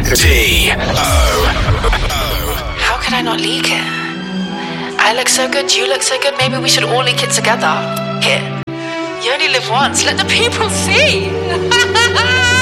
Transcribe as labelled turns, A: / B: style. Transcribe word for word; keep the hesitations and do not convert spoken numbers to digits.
A: D O.
B: How could I not leak it? I look so good, you look so good, maybe we should all leak it together. Here. You only live once, let the people see.